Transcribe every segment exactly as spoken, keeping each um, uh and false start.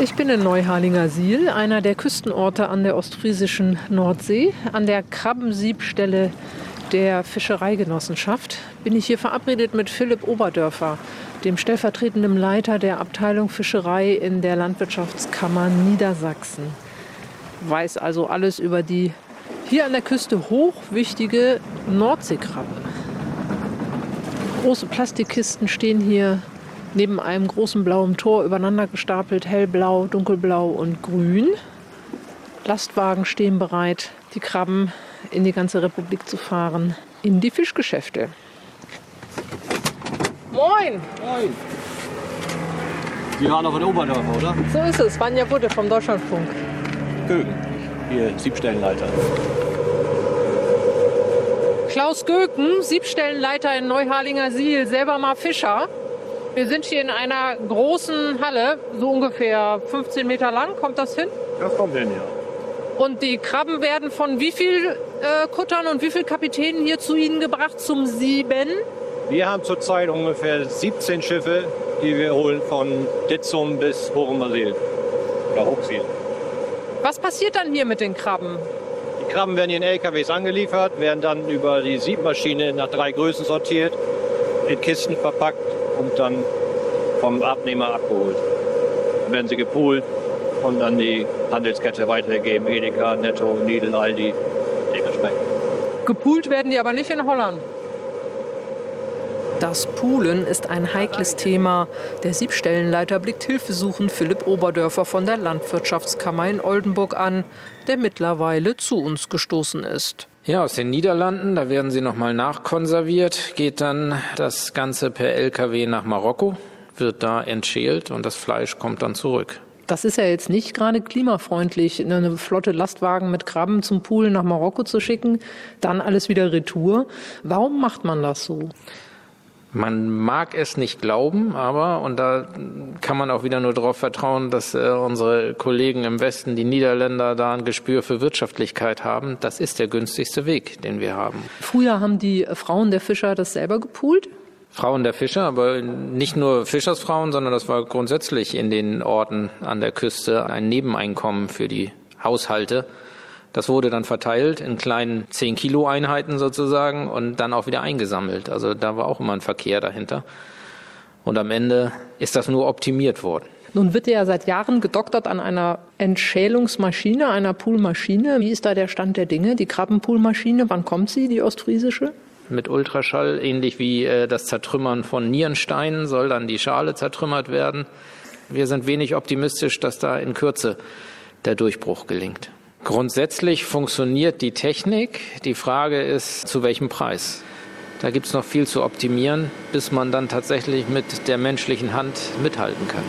Ich bin in Neuharlingersiel, einer der Küstenorte an der ostfriesischen Nordsee. An der Krabbensiebstelle der Fischereigenossenschaft bin ich hier verabredet mit Philipp Oberdörfer, dem stellvertretenden Leiter der Abteilung Fischerei in der Landwirtschaftskammer Niedersachsen. Weiß also alles über die hier an der Küste hochwichtige Nordseekrabbe. Große Plastikkisten stehen hier neben einem großen blauen Tor übereinander gestapelt, hellblau, dunkelblau und grün. Lastwagen stehen bereit, die Krabben in die ganze Republik zu fahren, in die Fischgeschäfte. Moin! Moin! Sie waren noch in Oberdörfer, oder? So ist es, Vanja Budde vom Deutschlandfunk. Gögen, hier Siebstellenleiter. Klaus Göken, Siebstellenleiter in Neuharlingersiel, selber mal Fischer. Wir sind hier in einer großen Halle, so ungefähr fünfzehn Meter lang. Kommt das hin? Das kommt hin, ja. Und die Krabben werden von wie viel äh, Kuttern und wie viel Kapitänen hier zu Ihnen gebracht zum Sieben? Wir haben zurzeit ungefähr siebzehn Schiffe, die wir holen von Ditzum bis Horumersiel oder Hochsiel. Was passiert dann hier mit den Krabben? Die Krabben werden in L K Ws angeliefert, werden dann über die Siebmaschine nach drei Größen sortiert, in Kisten verpackt und dann vom Abnehmer abgeholt. Dann werden sie gepoolt und an die Handelskette weitergegeben. Edeka, Netto, Lidl, Aldi, dementsprechend. Gepoolt werden die aber nicht in Holland. Das Poolen ist ein heikles Thema. Der Siebstellenleiter blickt hilfesuchend Philipp Oberdörfer von der Landwirtschaftskammer in Oldenburg an, der mittlerweile zu uns gestoßen ist. Ja, aus den Niederlanden, da werden sie nochmal nachkonserviert, geht dann das Ganze per L K W nach Marokko, wird da entschält und das Fleisch kommt dann zurück. Das ist ja jetzt nicht gerade klimafreundlich, eine flotte Lastwagen mit Krabben zum Poolen nach Marokko zu schicken, dann alles wieder retour. Warum macht man das so? Man mag es nicht glauben, aber, und da kann man auch wieder nur darauf vertrauen, dass äh, unsere Kollegen im Westen, die Niederländer, da ein Gespür für Wirtschaftlichkeit haben. Das ist der günstigste Weg, den wir haben. Früher haben die Frauen der Fischer das selber gepoolt? Frauen der Fischer, aber nicht nur Fischersfrauen, sondern das war grundsätzlich in den Orten an der Küste ein Nebeneinkommen für die Haushalte. Das wurde dann verteilt in kleinen zehn Kilo Einheiten sozusagen und dann auch wieder eingesammelt. Also da war auch immer ein Verkehr dahinter. Und am Ende ist das nur optimiert worden. Nun wird ja seit Jahren gedoktert an einer Entschälungsmaschine, einer Poolmaschine. Wie ist da der Stand der Dinge? Die Krabbenpoolmaschine, wann kommt sie, die ostfriesische? Mit Ultraschall, ähnlich wie äh, das Zertrümmern von Nierensteinen, soll dann die Schale zertrümmert werden. Wir sind wenig optimistisch, dass da in Kürze der Durchbruch gelingt. Grundsätzlich funktioniert die Technik. Die Frage ist, zu welchem Preis? Da gibt es noch viel zu optimieren, bis man dann tatsächlich mit der menschlichen Hand mithalten kann.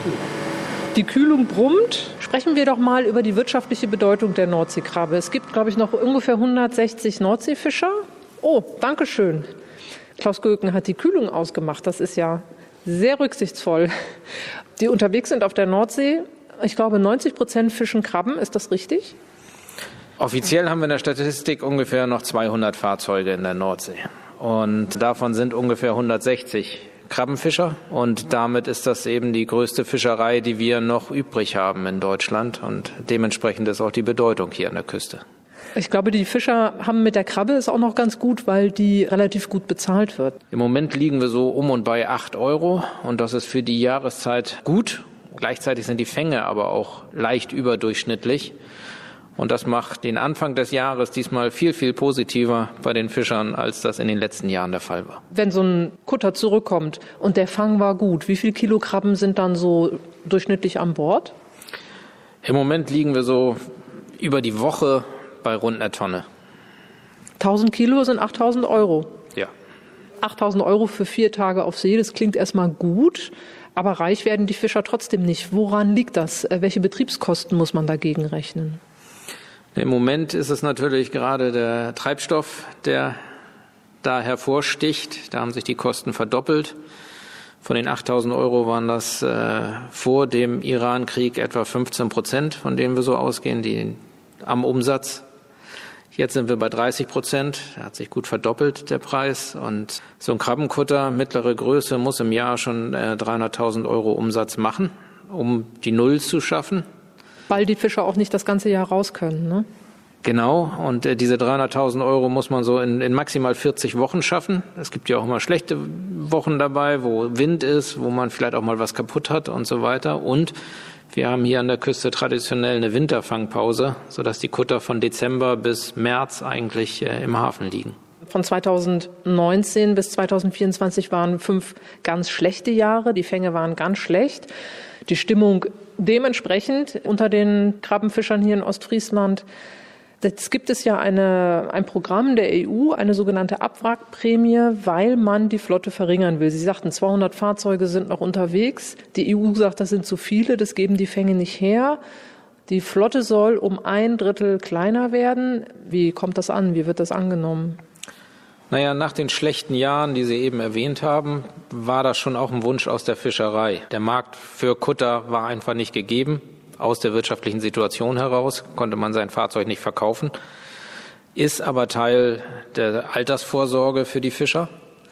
Die Kühlung brummt. Sprechen wir doch mal über die wirtschaftliche Bedeutung der Nordseekrabbe. Es gibt, glaube ich, noch ungefähr hundertsechzig Nordseefischer. Oh, danke schön. Klaus Göken hat die Kühlung ausgemacht. Das ist ja sehr rücksichtsvoll. Die unterwegs sind auf der Nordsee. Ich glaube, neunzig Prozent fischen Krabben. Ist das richtig? Offiziell haben wir in der Statistik ungefähr noch zweihundert Fahrzeuge in der Nordsee. Und davon sind ungefähr hundertsechzig Krabbenfischer. Und damit ist das eben die größte Fischerei, die wir noch übrig haben in Deutschland. Und dementsprechend ist auch die Bedeutung hier an der Küste. Ich glaube, die Fischer haben mit der Krabbe es auch noch ganz gut, weil die relativ gut bezahlt wird. Im Moment liegen wir so um und bei acht Euro. Und das ist für die Jahreszeit gut. Gleichzeitig sind die Fänge aber auch leicht überdurchschnittlich. Und das macht den Anfang des Jahres diesmal viel, viel positiver bei den Fischern, als das in den letzten Jahren der Fall war. Wenn so ein Kutter zurückkommt und der Fang war gut, wie viel Kilo Krabben sind dann so durchschnittlich an Bord? Im Moment liegen wir so über die Woche bei rund einer Tonne. tausend Kilo sind achttausend Euro. Ja. achttausend Euro für vier Tage auf See, das klingt erstmal gut, aber reich werden die Fischer trotzdem nicht. Woran liegt das? Welche Betriebskosten muss man dagegen rechnen? Im Moment ist es natürlich gerade der Treibstoff, der da hervorsticht. Da haben sich die Kosten verdoppelt. Von den achttausend Euro waren das äh, vor dem Iran-Krieg etwa fünfzehn Prozent, von denen wir so ausgehen, die am Umsatz. Jetzt sind wir bei dreißig Prozent. Der hat sich gut verdoppelt, der Preis. Und so ein Krabbenkutter mittlere Größe muss im Jahr schon äh, dreihunderttausend Euro Umsatz machen. um die Null zu schaffen. Weil die Fischer auch nicht das ganze Jahr raus können, ne? Genau, und äh, diese dreihunderttausend Euro muss man so in, in maximal vierzig Wochen schaffen. Es gibt ja auch mal schlechte Wochen dabei, wo Wind ist, wo man vielleicht auch mal was kaputt hat und so weiter. Und wir haben hier an der Küste traditionell eine Winterfangpause, sodass die Kutter von Dezember bis März eigentlich äh, im Hafen liegen. Von zweitausendneunzehn bis zweitausendvierundzwanzig waren fünf ganz schlechte Jahre. Die Fänge waren ganz schlecht. Die Stimmung dementsprechend unter den Krabbenfischern hier in Ostfriesland. Jetzt gibt es ja eine, ein Programm der E U, eine sogenannte Abwrackprämie, weil man die Flotte verringern will. Sie sagten, zweihundert Fahrzeuge sind noch unterwegs. Die E U sagt, das sind zu viele, das geben die Fänge nicht her. Die Flotte soll um ein Drittel kleiner werden. Wie kommt das an? Wie wird das angenommen? Naja, nach den schlechten Jahren, die Sie eben erwähnt haben, war das schon auch ein Wunsch aus der Fischerei. Der Markt für Kutter war einfach nicht gegeben. Aus der wirtschaftlichen Situation heraus konnte man sein Fahrzeug nicht verkaufen, ist aber Teil der Altersvorsorge für die Fischer.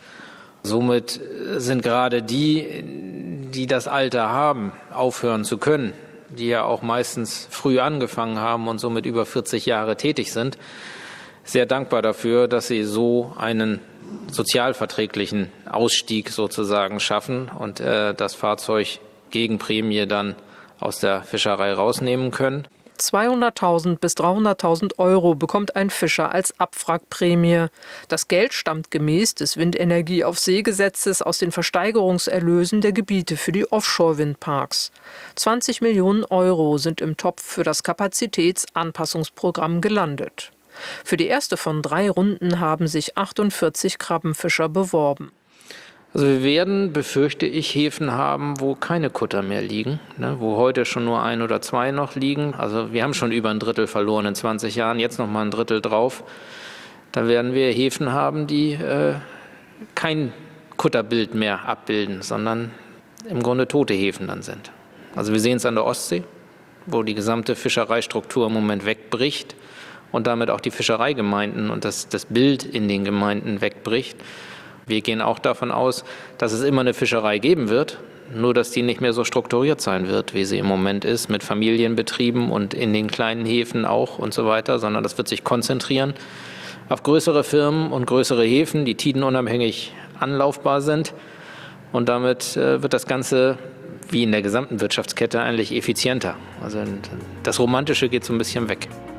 Somit sind gerade die, die das Alter haben, aufhören zu können, die ja auch meistens früh angefangen haben und somit über vierzig Jahre tätig sind, sehr dankbar dafür, dass sie so einen sozialverträglichen Ausstieg sozusagen schaffen und äh, das Fahrzeug gegen Prämie dann aus der Fischerei rausnehmen können. zweihunderttausend bis dreihunderttausend Euro bekommt ein Fischer als Abwrackprämie. Das Geld stammt gemäß des Windenergie auf See-Gesetzes aus den Versteigerungserlösen der Gebiete für die Offshore-Windparks. zwanzig Millionen Euro sind im Topf für das Kapazitätsanpassungsprogramm gelandet. Für die erste von drei Runden haben sich achtundvierzig Krabbenfischer beworben. Also wir werden, befürchte ich, Häfen haben, wo keine Kutter mehr liegen, ne, wo heute schon nur ein oder zwei noch liegen. Also wir haben schon über ein Drittel verloren in zwanzig Jahren, jetzt noch mal ein Drittel drauf. Da werden wir Häfen haben, die äh, kein Kutterbild mehr abbilden, sondern im Grunde tote Häfen dann sind. Also wir sehen es an der Ostsee, wo die gesamte Fischereistruktur im Moment wegbricht und damit auch die Fischereigemeinden und das, das Bild in den Gemeinden wegbricht. Wir gehen auch davon aus, dass es immer eine Fischerei geben wird, nur dass die nicht mehr so strukturiert sein wird, wie sie im Moment ist, mit Familienbetrieben und in den kleinen Häfen auch und so weiter, sondern das wird sich konzentrieren auf größere Firmen und größere Häfen, die tidenunabhängig anlaufbar sind. Und damit äh, wird das Ganze, wie in der gesamten Wirtschaftskette, eigentlich effizienter. Also das Romantische geht so ein bisschen weg.